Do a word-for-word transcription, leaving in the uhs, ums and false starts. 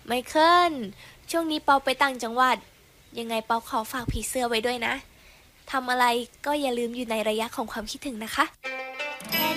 ไมเคิลช่วงนี้เปาไปต่างจังหวัดยังไงเปาขอฝากผีเสื้อไว้ด้วยนะทำอะไรก็อย่าลืมอยู่ในระยะของความคิดถึงนะคะ